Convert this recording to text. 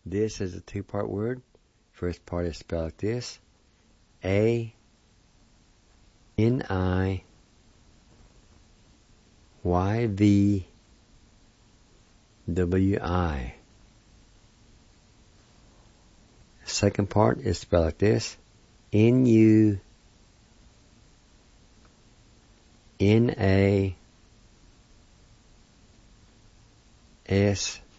This is a two-part word. First part is spelled like this. A-N-I-Y-V-W-I. Second part is spelled like this. N-U-N-A-S